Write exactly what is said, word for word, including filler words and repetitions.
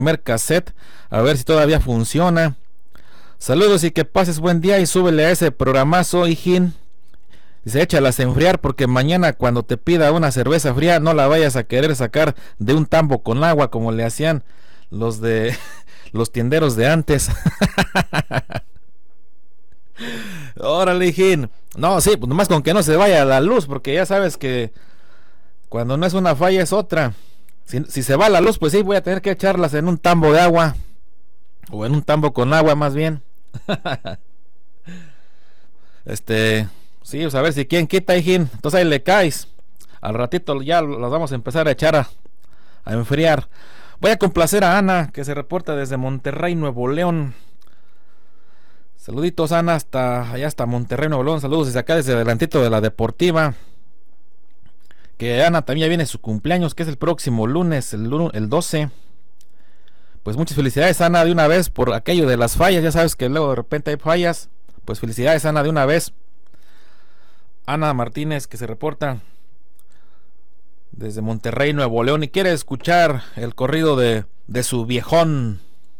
primer cassette, a ver si todavía funciona. Saludos y que pases buen día y súbele a ese programazo, hijín. Dice, échalas a enfriar porque mañana cuando te pida una cerveza fría no la vayas a querer sacar de un tambo con agua como le hacían los de los tienderos de antes. Órale, hijín. No, sí, pues nomás con que no se vaya la luz, porque ya sabes que cuando no es una falla es otra. Si, si se va la luz, pues sí, voy a tener que echarlas en un tambo de agua. O en un tambo con agua, más bien. Este... Sí, pues a ver si quién quita, hijín. Entonces ahí le caes. Al ratito ya las vamos a empezar a echar a, a enfriar. Voy a complacer a Ana, que se reporta desde Monterrey, Nuevo León. Saluditos, Ana, hasta allá hasta Monterrey, Nuevo León. Saludos desde acá, desde adelantito de la Deportiva. Que Ana también ya viene su cumpleaños, que es el próximo lunes, el, el doce. Pues muchas felicidades, Ana, de una vez por aquello de las fallas. Ya sabes que luego de repente hay fallas. Pues felicidades, Ana, de una vez. Ana Martínez, que se reporta desde Monterrey, Nuevo León, y quiere escuchar el corrido de, de su viejón.